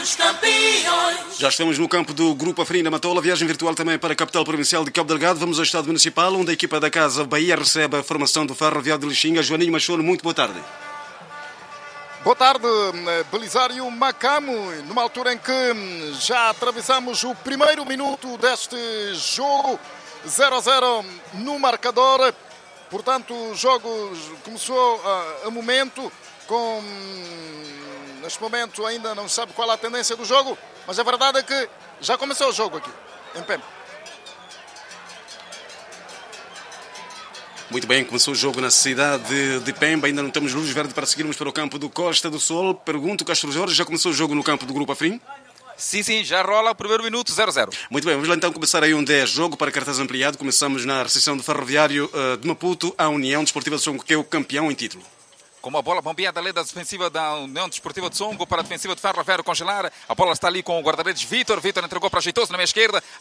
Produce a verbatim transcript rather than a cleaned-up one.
Já estamos no campo do Grupo Afrim da Matola, viagem virtual também para a capital provincial de Cabo Delgado. Vamos ao Estado Municipal, onde a equipa da Casa Bahia recebe a formação do Ferroviário de Lixinga. Joaninho Machoro, muito boa tarde. Boa tarde, Belisário Macamo, numa altura em que já atravessamos o primeiro minuto deste jogo, zero a zero no marcador. Portanto, o jogo começou a, a momento, com, neste momento ainda não se sabe qual é a tendência do jogo, mas a verdade é que já começou o jogo aqui, em Pemba. Muito bem, começou o jogo na cidade de, de Pemba, ainda não temos luz verde para seguirmos para o campo do Costa do Sol. Pergunto, Castro Jorge, já começou o jogo no campo do Grupo Afrim? Sim, sim, já rola o primeiro minuto, zero a zero. Muito bem, vamos lá então começar aí um dez jogo para cartaz ampliado. Começamos na recepção do Ferroviário uh, de Maputo, a União Desportiva de Songo, que é o campeão em título. Com uma bola bombeada ali da defensiva da União Desportiva de Songo para a defensiva de Ferroviário congelar. A bola está ali com o guarda-redes Vitor. Vitor entregou para Jeitoso na meia esquerda.